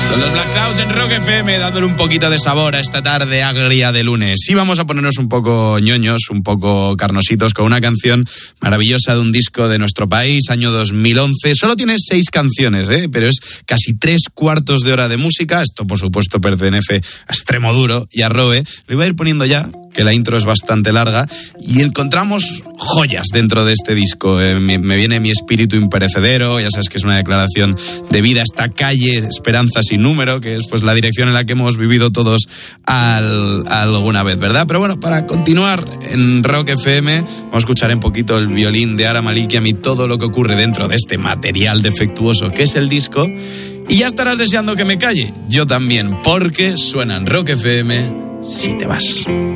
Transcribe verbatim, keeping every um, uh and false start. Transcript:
Son los Black Crowes en Rock F M, dándole un poquito de sabor a esta tarde agria de lunes. Y vamos a ponernos un poco ñoños, un poco carnositos, con una canción maravillosa de un disco de nuestro país, año dos mil once. Solo tiene seis canciones, ¿eh? Pero es casi tres cuartos de hora de música. Esto, por supuesto, pertenece a Extremoduro y a Roe. Lo iba a ir poniendo ya, que la intro es bastante larga, y encontramos joyas dentro de este disco. Eh, me, me viene Mi espíritu imperecedero, ya sabes que es una declaración de vida, esta calle, esperanza sin número, que es pues la dirección en la que hemos vivido todos al, alguna vez, ¿verdad? Pero bueno, para continuar en Rock F M, vamos a escuchar un poquito el violín de Ara Malikian y todo lo que ocurre dentro de este material defectuoso que es el disco. Y ya estarás deseando que me calle. Yo también, porque suena en Rock F M Si te vas.